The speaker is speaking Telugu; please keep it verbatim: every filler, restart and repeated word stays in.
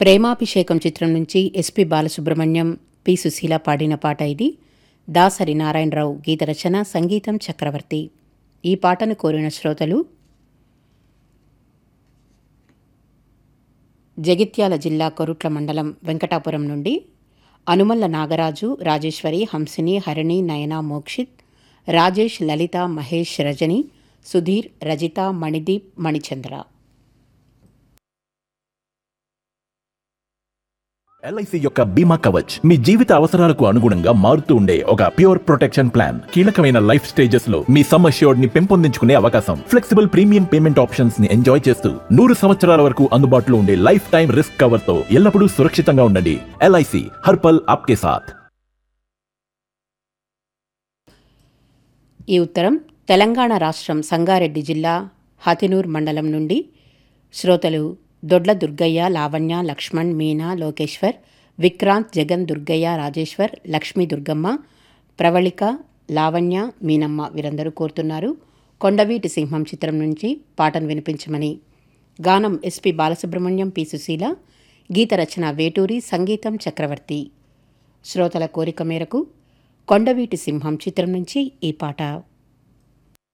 ప్రేమాభిషేకం చిత్రం నుంచి ఎస్పి బాలసుబ్రహ్మణ్యం, పి సుశీల పాడిన పాట ఇది. దాసరి నారాయణరావు గీత రచన, సంగీతం చక్రవర్తి. ఈ పాటను కోరిన శ్రోతలు జగిత్యాల జిల్లా కొరుట్ల మండలం వెంకటాపురం నుండి అనుమల్ల నాగరాజు, రాజేశ్వరి, హంసిని, హరిణి, నయన, మోక్షిత్, రాజేష్, లలిత, మహేష్, రజని, సుధీర్, రజిత, మణిదీప్, మణిచంద్ర. ఎల్ఐసి యొక్క బీమా కవచ్ మీ జీవిత అవసరాలకు అనుగుణంగా మారుతూ ఉండే ఒక ప్యూర్ ప్రొటెక్షన్ ప్లాన్. కీలకమైన లైఫ్ స్టేజెస్ లో మీ సమ్ అష్యూర్డ్ ని పెంపొందించుకునే అవకాశం, ఫ్లెక్సిబుల్ ప్రీమియం పేమెంట్ ఆప్షన్స్ ని ఎంజాయ్ చేస్తూ నూరు సంవత్సరాల వరకు అందుబాటులో ఉండే లైఫ్ టైం రిస్క్ కవర్ తో ఎల్లప్పుడూ సురక్షితంగా ఉండండి. ఎల్ఐసి హర్పల్ ఆప్కే సాథ్. ఈ ఉత్తరం తెలంగాణ రాష్ట్రం సంగారెడ్డి జిల్లా హతినూర్ మండలం నుండి శ్రోతలు దొడ్ల దుర్గయ్య, లావణ్య, లక్ష్మణ్, మీనా, లోకేశ్వర్, విక్రాంత్, జగన్, దుర్గయ్య, రాజేశ్వర్, లక్ష్మీ, దుర్గమ్మ, ప్రవళిక, లావణ్య, మీనమ్మ వీరందరూ కోరుతున్నారు కొండవీటి సింహం చిత్రం నుంచి పాటను వినిపించమని. గానం ఎస్పి బాలసుబ్రహ్మణ్యం, పి సుశీల, గీత రచన వేటూరి, సంగీతం చక్రవర్తి. శ్రోతల కోరిక మేరకు కొండవీటి సింహం చిత్రం నుంచి ఈ పాట.